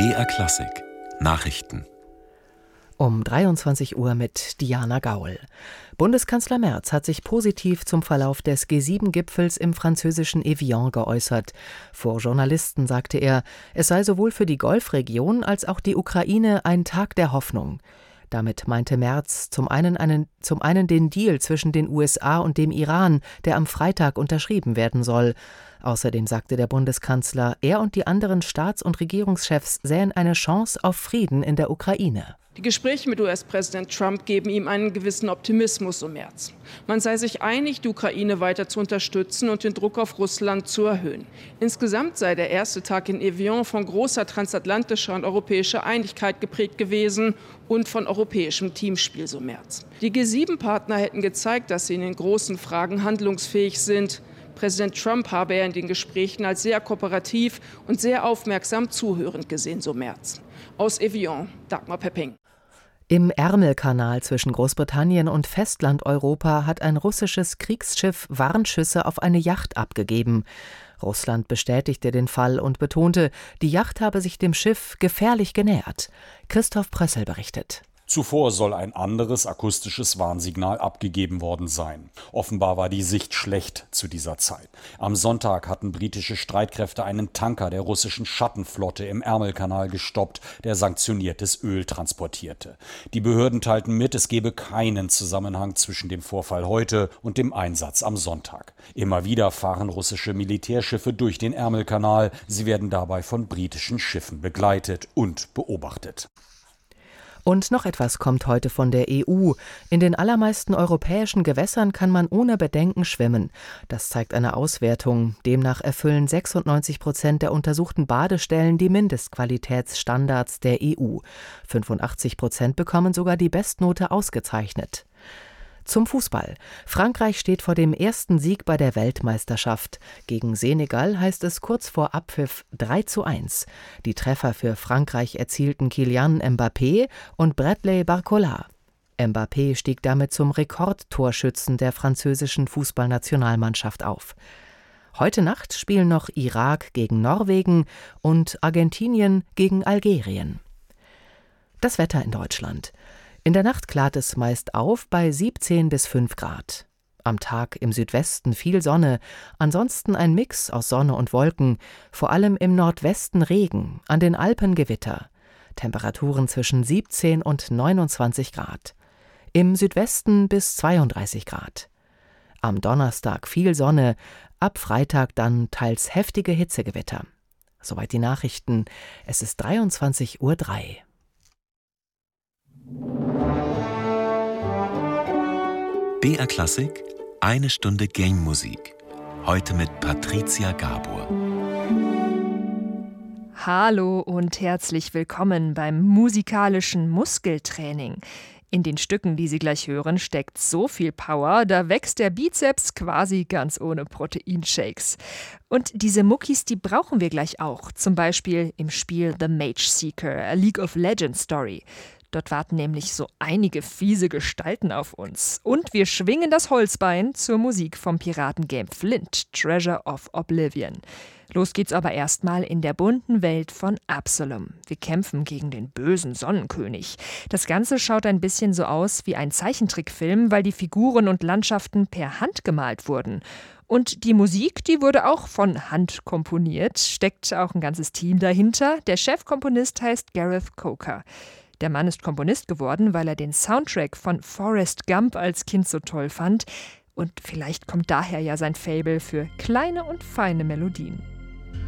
BR Klassik Nachrichten Um 23 Uhr mit Diana Gaul. Bundeskanzler Merz hat sich positiv zum Verlauf des G7-Gipfels im französischen Evian geäußert. Vor Journalisten sagte er, es sei sowohl für die Golfregion als auch die Ukraine ein Tag der Hoffnung. Damit meinte Merz zum einen den Deal zwischen den USA und dem Iran, der am Freitag unterschrieben werden soll. Außerdem sagte der Bundeskanzler, er und die anderen Staats- und Regierungschefs sähen eine Chance auf Frieden in der Ukraine. Die Gespräche mit US-Präsident Trump geben ihm einen gewissen Optimismus, so Merz. Man sei sich einig, die Ukraine weiter zu unterstützen und den Druck auf Russland zu erhöhen. Insgesamt sei der erste Tag in Evian von großer transatlantischer und europäischer Einigkeit geprägt gewesen und von europäischem Teamspiel, so Merz. Die G7-Partner hätten gezeigt, dass sie in den großen Fragen handlungsfähig sind. Präsident Trump habe er in den Gesprächen als sehr kooperativ und sehr aufmerksam zuhörend gesehen, so Merz. Aus Evian, Dagmar Pepping. Im Ärmelkanal zwischen Großbritannien und Festlandeuropa hat ein russisches Kriegsschiff Warnschüsse auf eine Yacht abgegeben. Russland bestätigte den Fall und betonte, die Yacht habe sich dem Schiff gefährlich genähert. Christoph Prössel berichtet. Zuvor soll ein anderes akustisches Warnsignal abgegeben worden sein. Offenbar war die Sicht schlecht zu dieser Zeit. Am Sonntag hatten britische Streitkräfte einen Tanker der russischen Schattenflotte im Ärmelkanal gestoppt, der sanktioniertes Öl transportierte. Die Behörden teilten mit, es gebe keinen Zusammenhang zwischen dem Vorfall heute und dem Einsatz am Sonntag. Immer wieder fahren russische Militärschiffe durch den Ärmelkanal. Sie werden dabei von britischen Schiffen begleitet und beobachtet. Und noch etwas kommt heute von der EU. In den allermeisten europäischen Gewässern kann man ohne Bedenken schwimmen. Das zeigt eine Auswertung. Demnach erfüllen 96% der untersuchten Badestellen die Mindestqualitätsstandards der EU. 85% bekommen sogar die Bestnote ausgezeichnet. Zum Fußball. Frankreich steht vor dem ersten Sieg bei der Weltmeisterschaft. Gegen Senegal heißt es kurz vor Abpfiff 3:1. Die Treffer für Frankreich erzielten Kylian Mbappé und Bradley Barcola. Mbappé stieg damit zum Rekordtorschützen der französischen Fußballnationalmannschaft auf. Heute Nacht spielen noch Irak gegen Norwegen und Argentinien gegen Algerien. Das Wetter in Deutschland. In der Nacht klart es meist auf bei 17 bis 5 Grad. Am Tag im Südwesten viel Sonne, ansonsten ein Mix aus Sonne und Wolken, vor allem im Nordwesten Regen, an den Alpen Gewitter. Temperaturen zwischen 17 und 29 Grad. Im Südwesten bis 32 Grad. Am Donnerstag viel Sonne, ab Freitag dann teils heftige Hitzegewitter. Soweit die Nachrichten. Es ist 23:03 Uhr. BR Klassik eine Stunde Game-Musik. Heute mit Patricia Gabor. Hallo und herzlich willkommen beim musikalischen Muskeltraining. In den Stücken, die Sie gleich hören, steckt so viel Power, da wächst der Bizeps quasi ganz ohne Proteinshakes. Und diese Muckis, die brauchen wir gleich auch, zum Beispiel im Spiel The Mage Seeker, a League of Legends Story. Dort warten nämlich so einige fiese Gestalten auf uns. Und wir schwingen das Holzbein zur Musik vom Piratengame Flint, Treasure of Oblivion. Los geht's aber erstmal in der bunten Welt von Absalom. Wir kämpfen gegen den bösen Sonnenkönig. Das Ganze schaut ein bisschen so aus wie ein Zeichentrickfilm, weil die Figuren und Landschaften per Hand gemalt wurden. Und die Musik, die wurde auch von Hand komponiert, steckt auch ein ganzes Team dahinter. Der Chefkomponist heißt Gareth Coker. Der Mann ist Komponist geworden, weil er den Soundtrack von Forrest Gump als Kind so toll fand. Und vielleicht kommt daher ja sein Faible für kleine und feine Melodien.